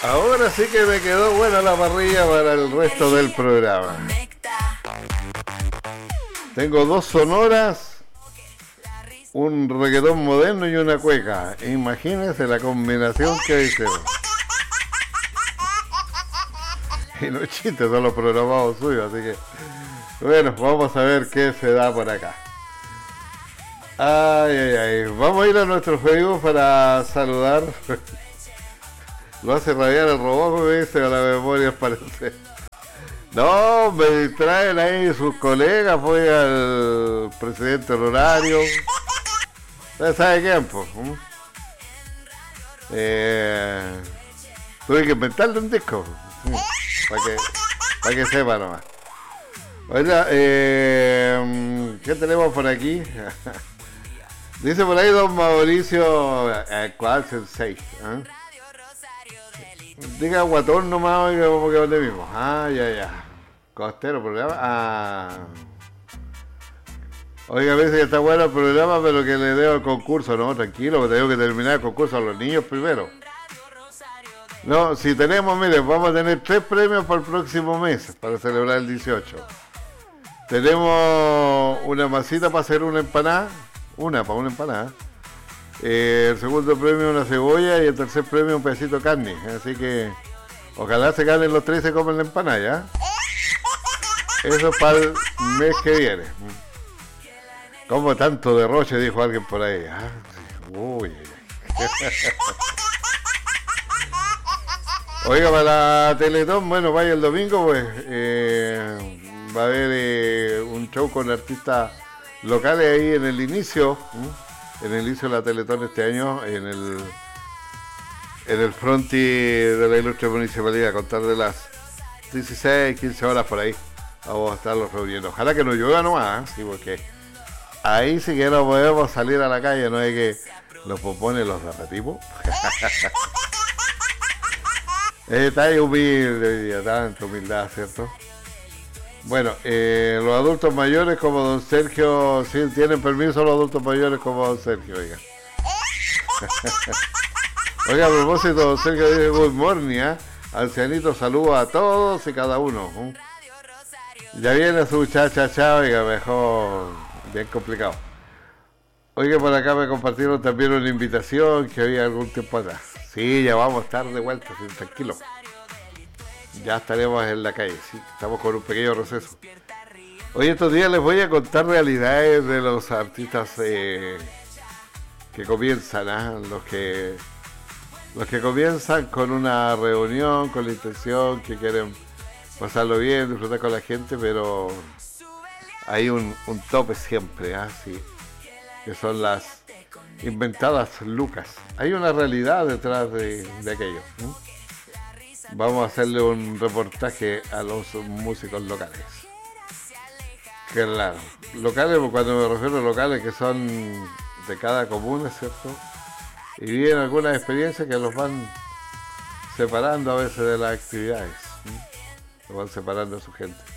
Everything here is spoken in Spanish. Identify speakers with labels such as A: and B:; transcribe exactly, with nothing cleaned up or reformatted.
A: Ahora sí que me quedó buena la parrilla para el resto del programa. Tengo dos sonoras, un reggaetón moderno y una cueca. Imagínense la combinación que hicieron. Y no chistes, son los programados suyos, así que... Bueno, vamos a ver qué se da por acá. Ay, ay, ay. Vamos a ir a nuestro Facebook para saludar. Lo hace rabiar el robot, me dice, a la memoria parece. No, me distraen ahí sus colegas, fue al presidente honorario. ¿Usted sabe quién, pues? ¿Mm? Eh, tuve que inventarle un disco. ¿Mm? Para que, para que sepa nomás. Oiga, eh, ¿qué tenemos por aquí? Dice por ahí don Mauricio, eh, ¿cuál es el seis? ¿Eh? Diga guatón nomás, oiga, como que donde mismo. Ah, ya, ya. Costero, programa. Ah. Oiga, me dice que está bueno el programa, pero que le debo el concurso. No, tranquilo, porque tengo que terminar el concurso a los niños primero. No, si tenemos, mire, vamos a tener tres premios para el próximo mes, para celebrar el dieciocho. Tenemos una masita para hacer una empanada. Una, para una empanada. Eh, el segundo premio una cebolla y el tercer premio un pedacito de carne. Así que ojalá se ganen los tres y se comen la empanada, ¿ya? Eso es para el mes que viene. Como tanto derroche, dijo alguien por ahí. ¿Ah? Uy. Oiga, para la Teletón, bueno, vaya el domingo, pues eh, va a haber eh, un show con artistas locales ahí en el inicio. ¿Mm? En el inicio de la Teletón este año, en el en el fronti de la ilustre municipalidad, a contar de las dieciséis, quince horas por ahí, vamos a estarlos reuniendo. Ojalá que no llueva nomás, ¿eh? Sí, porque ahí sí que no podemos salir a la calle, no hay que los popones los derretimos. Está ahí humilde, tanta humildad, ¿cierto? Bueno, eh, los adultos mayores como don Sergio, sí, tienen permiso los adultos mayores como don Sergio, oiga. Oiga, a propósito, don Sergio dice good morning, ¿eh? Ancianito, saludos a todos y cada uno. ¿eh? Ya viene su cha-cha-cha, oiga, mejor, bien complicado. Oiga, por acá me compartieron también una invitación que había algún tiempo atrás. Sí, ya vamos a estar de vuelta, sí, tranquilo. Ya estaremos en la calle, sí, estamos con un pequeño receso. Hoy estos días les voy a contar realidades de los artistas eh, que comienzan, ¿eh? los que los que comienzan con una reunión, con la intención que quieren pasarlo bien, disfrutar con la gente, pero hay un, un tope siempre, ¿eh? Sí, que son las inventadas lucas. Hay una realidad detrás de, de aquello, ¿eh? Vamos a hacerle un reportaje a los músicos locales. Claro, locales, cuando me refiero a locales que son de cada comuna, ¿cierto? Y viven algunas experiencias que los van separando a veces de las actividades. ¿sí? Los van separando a su gente.